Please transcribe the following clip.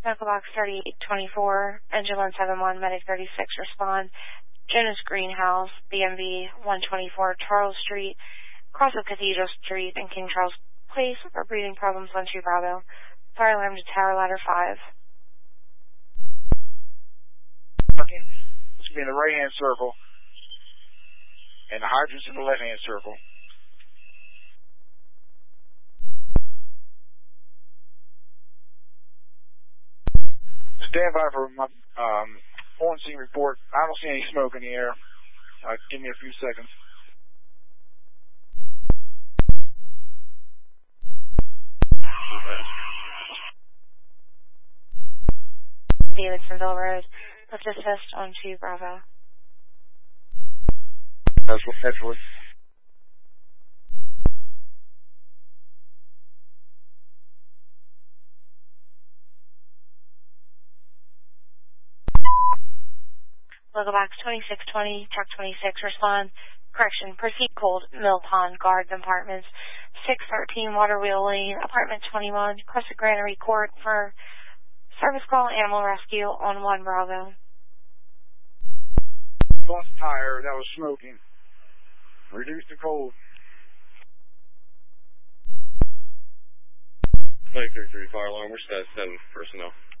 Medical Box 3824, Engine 171, Medic 36, respond. Jonas Greenhouse, BMV 124, Charles Street, cross of Cathedral Street and King Charles Place for breathing problems 12 Bravo. Fire alarm to Tower Ladder 5. Parking. It's going to be in the right-hand circle. And the hydrant's in the left-hand circle. Stand by for my on scene report. I don't see any smoke in the air. Give me a few seconds. Davidsonville Road. Let's assist on 2 Bravo. Edgewood. Logo Box 2620, Truck 26, respond. Correction, proceed cold, Mill Pond, Guards Apartments, 613 Waterwheel Lane, Apartment 21, Crescent Granary Court for service call animal rescue on 1 Bravo. Bus tire that was smoking. Reduce the cold. Mike 33, fire alarm, we're status 7 personnel.